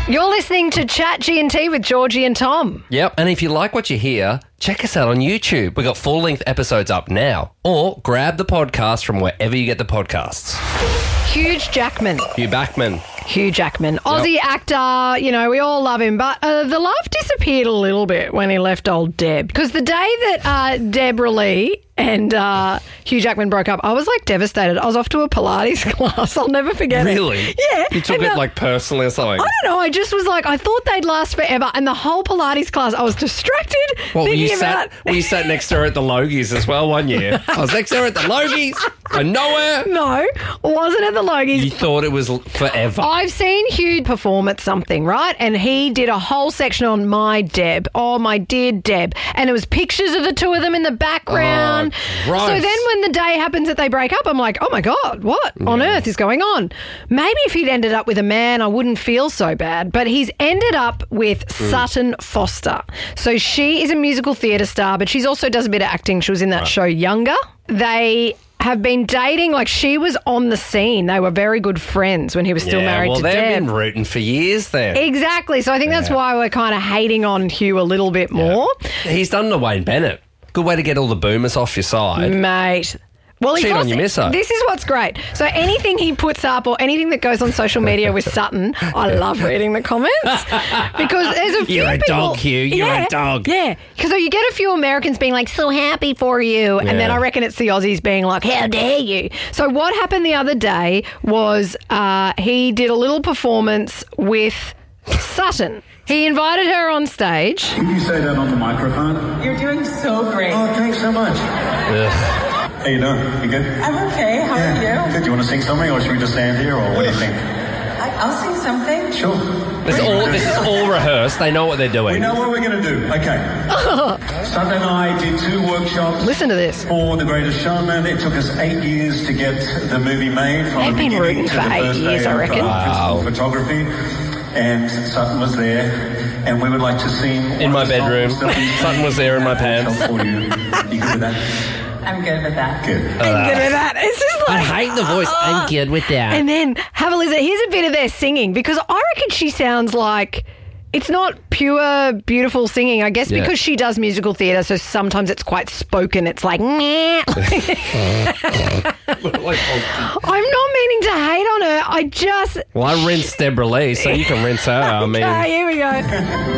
You're listening to Chat G&T with Georgie and Tom. Yep, and if you like what you hear, check us out on YouTube. We've got full-length episodes up now. Or grab the podcast from wherever you get the podcasts. Hugh Jackman. Hugh Jackman. Hugh Jackman. Aussie actor, you know, we all love him, but the love disappeared a little bit when he left old Deb. Because the day that Deborah Lee and Hugh Jackman broke up, I was like devastated. I was off to a Pilates class. I'll never forget it. Really? Yeah. You took it like personally or something? I don't know. I just was like, I thought they'd last forever. And the whole Pilates class, I was distracted. Well, you about sat next to her at the Logies as well one year. I was next to her at the Logies and nowhere. No, wasn't at the Logies. You thought it was forever. I've seen Hugh perform at something, right? And he did a whole section on My Deb. Oh, my dear Deb. And it was pictures of the two of them in the background. Gross. So then when the day happens that they break up, I'm like, oh my God, what on earth is going on? Maybe if he'd ended up with a man, I wouldn't feel so bad. But he's ended up with Sutton Foster. So she is a musical theatre star, but she also does a bit of acting. She was in that show Younger. They have been dating, like she was on the scene. They were very good friends when he was still married to Deb. Well, they've been rooting for years then. Exactly. So I think that's why we're kind of hating on Hugh a little bit more. He's done the Wayne Bennett. Good way to get all the boomers off your side. Mate. Well, Cheat on your missus. This is what's great. So anything he puts up or anything that goes on social media with Sutton, I love reading the comments because there's a few You're a people, dog, Hugh. You're a dog. Yeah, because you get a few Americans being like, so happy for you. And then I reckon it's the Aussies being like, how dare you? So what happened the other day was he did a little performance with Sutton. He invited her on stage. Can you say that on the microphone? You're doing so great. Oh, thanks so much. How you doing? You good? I'm okay. How are you? Good. Do you want to sing something, or should we just stand here, or what do you think? I'll sing something. Sure. This is all rehearsed. They know what they're doing. We know what we're going to do. Okay. Sunday and I did 2 workshops. Listen to this. For The Greatest Showman. It took us 8 years to get the movie made. From They've the been beginning rooting to for the 8 first years, day I of, reckon. principal photography. And Sutton was there, and we would like to sing In my bedroom. Sutton was there in my pants. For you. You good with that? I'm good with that. Good. I'm good with that. It's just like, I hate the voice. I'm good with that. And then have a listen. Here's a bit of their singing because I reckon she sounds like it's not pure beautiful singing. I guess because she does musical theatre, so sometimes it's quite spoken. It's like, meh. I'm not meaning to hate on her. I just. Well, I rinsed Deborah Lee, so you can rinse her. I mean. Okay, here we go.